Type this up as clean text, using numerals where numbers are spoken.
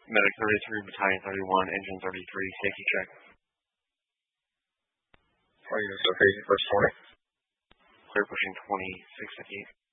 Medic 33, Battalion 31, Engine 33, safety check. Are you okay? First 20. Clear pushing 2658.